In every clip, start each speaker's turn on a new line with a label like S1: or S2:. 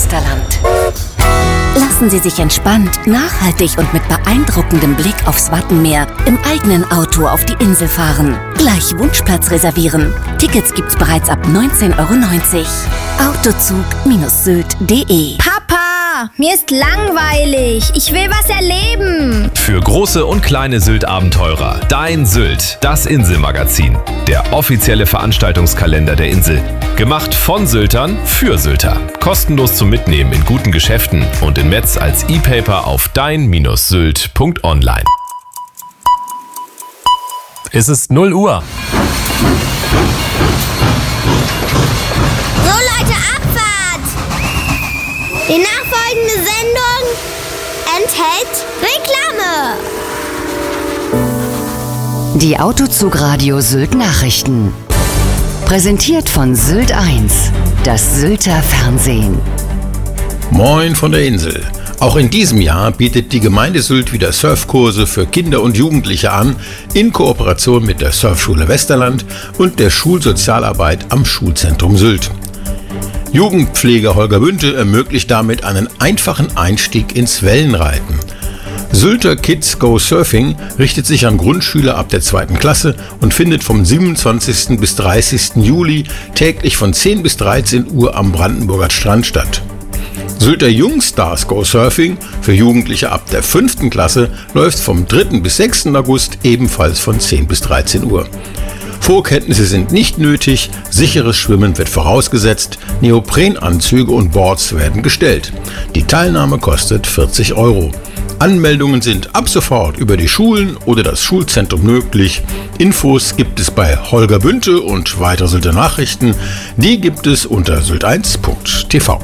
S1: Westerland. Lassen Sie sich entspannt, nachhaltig und mit beeindruckendem Blick aufs Wattenmeer im eigenen Auto auf die Insel fahren. Gleich Wunschplatz reservieren. Tickets gibt's bereits ab 19,90 €. Autozug-sylt.de.
S2: Papa, mir ist langweilig. Ich will was erleben.
S3: Für große und kleine Sylt-Abenteurer. Dein Sylt, das Inselmagazin. Der offizielle Veranstaltungskalender der Insel. Gemacht von Syltern für Sylter. Kostenlos zum Mitnehmen in guten Geschäften und in Metz als E-Paper auf dein-sylt.online.
S4: Es ist 0 Uhr.
S2: So Leute, Abfahrt! Die nachfolgende Sendung enthält Reklame.
S1: Die Autozug-Radio Sylt Nachrichten. Präsentiert von Sylt 1, das Sylter Fernsehen.
S5: Moin von der Insel. Auch in diesem Jahr bietet die Gemeinde Sylt wieder Surfkurse für Kinder und Jugendliche an, in Kooperation mit der Surfschule Westerland und der Schulsozialarbeit am Schulzentrum Sylt. Jugendpfleger Holger Bünte ermöglicht damit einen einfachen Einstieg ins Wellenreiten. Sylter Kids Go Surfing richtet sich an Grundschüler ab der 2. Klasse und findet vom 27. bis 30. Juli täglich von 10 bis 13 Uhr am Brandenburger Strand statt. Sylter Jungstars Go Surfing für Jugendliche ab der 5. Klasse läuft vom 3. bis 6. August ebenfalls von 10 bis 13 Uhr. Vorkenntnisse sind nicht nötig, sicheres Schwimmen wird vorausgesetzt, Neoprenanzüge und Boards werden gestellt. Die Teilnahme kostet 40 €. Anmeldungen sind ab sofort über die Schulen oder das Schulzentrum möglich. Infos gibt es bei Holger Bünte und weitere Sylter Nachrichten. Die gibt es unter sylt1.tv.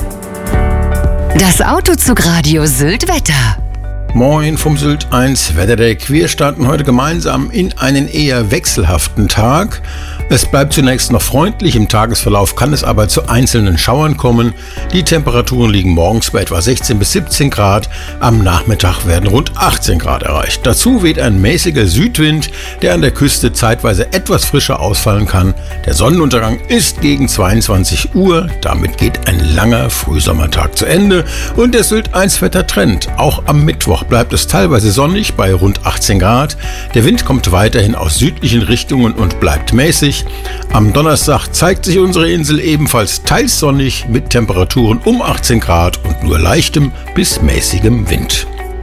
S1: Das Autozug-Radio Sylt Wetter.
S5: Moin vom Sylt 1 Wetterdeck. Wir starten heute gemeinsam in einen eher wechselhaften Tag. Es bleibt zunächst noch freundlich, im Tagesverlauf kann es aber zu einzelnen Schauern kommen. Die Temperaturen liegen morgens bei etwa 16 bis 17 Grad, am Nachmittag werden rund 18 Grad erreicht. Dazu weht ein mäßiger Südwind, der an der Küste zeitweise etwas frischer ausfallen kann. Der Sonnenuntergang ist gegen 22 Uhr, damit geht ein langer Frühsommertag zu Ende und der Sylt 1 Wettertrend. Auch am Mittwoch bleibt es teilweise sonnig bei rund 18 Grad. Der Wind kommt weiterhin aus südlichen Richtungen und bleibt mäßig. Am Donnerstag zeigt sich unsere Insel ebenfalls teils sonnig mit Temperaturen um 18 Grad und nur leichtem bis mäßigem Wind.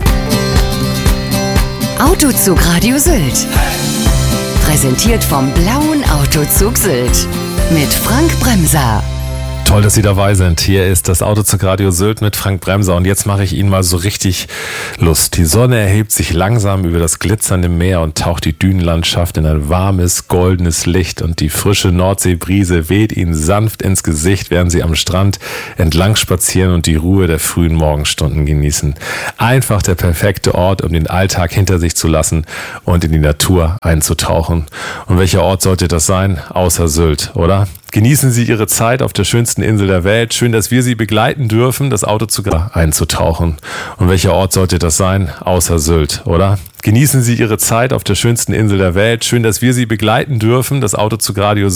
S1: Autozug-Radio Sylt. Präsentiert vom blauen Autozug Sylt. Mit Frank Bremser.
S4: Toll, dass Sie dabei sind. Hier ist das Autozug-Radio Sylt mit Frank Bremser und jetzt mache ich Ihnen mal so richtig Lust. Die Sonne erhebt sich langsam über das glitzernde Meer und taucht die Dünenlandschaft in ein warmes, goldenes Licht und die frische Nordseebrise weht Ihnen sanft ins Gesicht, während Sie am Strand entlang spazieren und die Ruhe der frühen Morgenstunden genießen. Einfach der perfekte Ort, um den Alltag hinter sich zu lassen und in die Natur einzutauchen. Und welcher Ort sollte das sein? Außer Sylt, oder? Genießen Sie Ihre Zeit auf der schönsten Insel der Welt. Schön, dass wir Sie begleiten dürfen, das Autozug einzutauchen. Und welcher Ort sollte das sein? Außer Sylt, oder? Genießen Sie Ihre Zeit auf der schönsten Insel der Welt. Schön, dass wir Sie begleiten dürfen, das Autozug-Radio